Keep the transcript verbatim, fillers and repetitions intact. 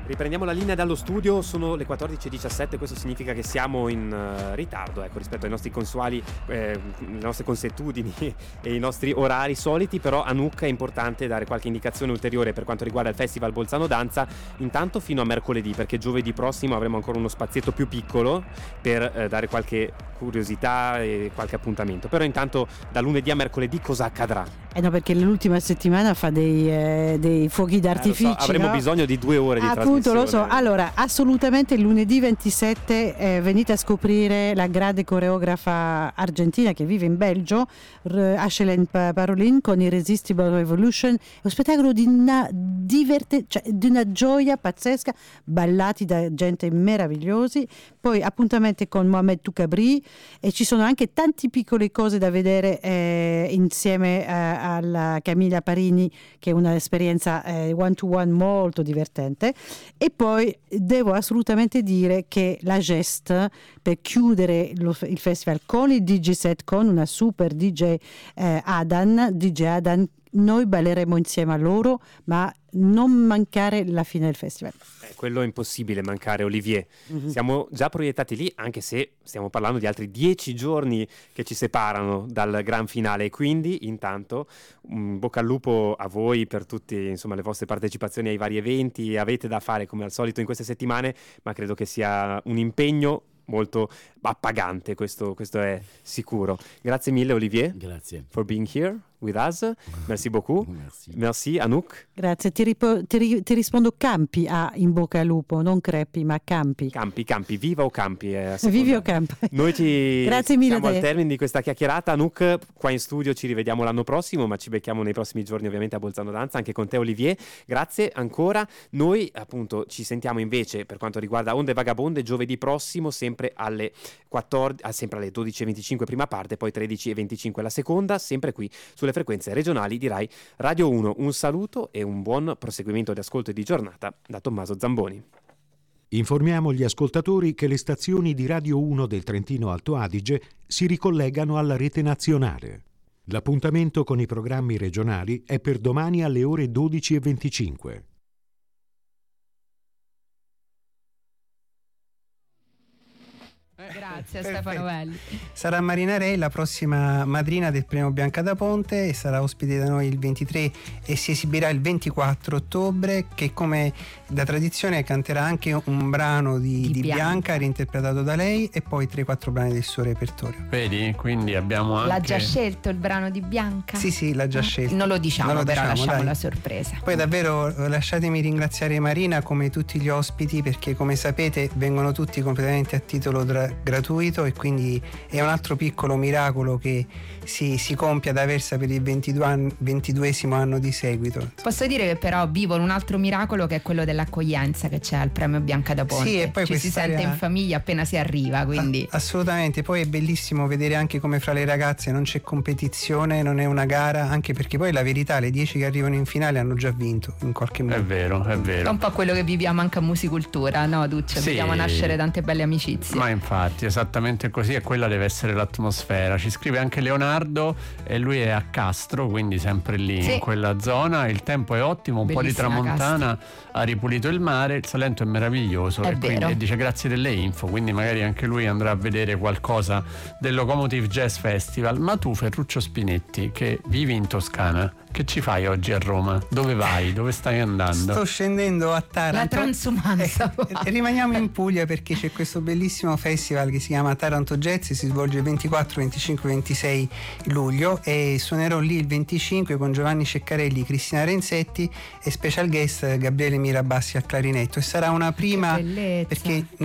Riprendiamo la linea dallo studio, sono le quattordici e diciassette, questo significa che siamo in uh, ritardo, ecco, rispetto ai nostri consuali, eh, le nostre consuetudini e i nostri orari soliti, però Anouk è importante dare qualche indicazione ulteriore per quanto riguarda il Festival Bolzano Danza, intanto fino a mercoledì, perché giovedì prossimo avremo ancora uno spazietto più piccolo per eh, dare qualche curiosità e qualche appuntamento, però intanto da lunedì a mercoledì cosa accadrà? Eh no, perché l'ultima settimana fa dei, eh, dei fuochi d'artificio. Eh, so, avremo no? bisogno di due ore di ah, trasmissione. Appunto, lo so. Allora, assolutamente lunedì ventisette eh, venite a scoprire la grande coreografa argentina che vive in Belgio, Ashelen Parolin, con Irresistible Revolution, uno spettacolo di una diverte, cioè di una gioia pazzesca, ballati da gente meravigliosi. Poi appuntamenti con Mohamed Toukabri, e ci sono anche tante piccole cose da vedere eh, insieme eh, alla Camilla Parini, che è un'esperienza eh, one to one molto divertente. E poi devo assolutamente dire che la Geste, per chiudere lo, il festival con il D J set, con una super D J eh, Adan, D J Adan, noi balleremo insieme a loro, ma non mancare la fine del festival. Eh, quello è impossibile mancare, Olivier. Mm-hmm. Siamo già proiettati lì, anche se stiamo parlando di altri dieci giorni che ci separano dal gran finale, e quindi intanto un bocca al lupo a voi per tutte, insomma, le vostre partecipazioni ai vari eventi. Avete da fare come al solito in queste settimane, ma credo che sia un impegno molto appagante, questo, questo è sicuro. Grazie mille, Olivier. Grazie. For being here with us. Merci beaucoup. Merci. Merci, Anouk. Grazie. Ti, ripo- ti, ri- ti rispondo Campi a in bocca al lupo, non Crepi, ma Campi. Campi, Campi, viva o Campi? Eh, Vivi o Campi. Noi ci Grazie mille siamo te. al termine di questa chiacchierata. Anouk, qua in studio ci rivediamo l'anno prossimo, ma ci becchiamo nei prossimi giorni ovviamente a Bolzano Danza, anche con te, Olivier. Grazie ancora. Noi appunto ci sentiamo invece per quanto riguarda Onde Vagabonde giovedì prossimo, sempre alle quattordici, ah, sempre alle dodici e venticinque prima parte, poi tredici e venticinque la seconda, sempre qui sulle frequenze regionali di Rai Radio uno. Un saluto e un buon proseguimento di ascolto e di giornata da Tommaso Zamboni. Informiamo gli ascoltatori che le stazioni di Radio uno del Trentino Alto Adige si ricollegano alla rete nazionale. L'appuntamento con i programmi regionali è per domani alle ore dodici e venticinque. Grazie a Stefano Belli. Sarà Marina Rei, la prossima madrina del premio Bianca da Ponte, e sarà ospite da noi il ventitré e si esibirà il ventiquattro ottobre, che come da tradizione canterà anche un brano di, di, di Bianca. Bianca reinterpretato da lei, e poi tre quattro brani del suo repertorio. Vedi? Quindi abbiamo anche... L'ha già scelto il brano di Bianca? Sì, sì, l'ha già scelto. Non lo diciamo, non lo però diciamo, lasciamo dai. la sorpresa. Poi davvero lasciatemi ringraziare Marina come tutti gli ospiti, perché come sapete vengono tutti completamente a titolo dra- gratuito, e quindi è un altro piccolo miracolo che si, si compie ad Aversa per il ventidue anni, ventiduesimo anno di seguito. Posso dire che però vivo un altro miracolo, che è quello dell'accoglienza che c'è al premio Bianca da Ponte. Sì, e poi ci si sente in famiglia appena si arriva, quindi A- assolutamente. Poi è bellissimo vedere anche come fra le ragazze non c'è competizione, non è una gara, anche perché poi la verità, le dieci che arrivano in finale hanno già vinto in qualche modo. È vero, è vero. è un po' quello che viviamo anche a Musicultura, no Duccio? Sì. Vediamo nascere tante belle amicizie. Ma infatti, esattamente così, e quella deve essere l'atmosfera. Ci scrive anche Leonardo, e lui è a Castro, quindi sempre lì, sì, in quella zona. Il tempo è ottimo, un bellissima po' di tramontana, ha ripulito il mare, il Salento è meraviglioso, è e, quindi, vero. e dice grazie delle info, quindi magari anche lui andrà a vedere qualcosa del Locomotive Jazz Festival. Ma tu, Ferruccio Spinetti, che vivi in Toscana, che ci fai oggi a Roma? Dove vai? Dove stai andando? Sto scendendo a Taranto. La transumanza. Eh, rimaniamo in Puglia, perché c'è questo bellissimo festival che si chiama Taranto Jazz, si svolge il ventiquattro, venticinque, ventisei luglio, e suonerò lì il venticinque con Giovanni Ceccarelli, Cristina Renzetti e special guest Gabriele Mirabassi al clarinetto, e sarà una prima, Che bellezza. perché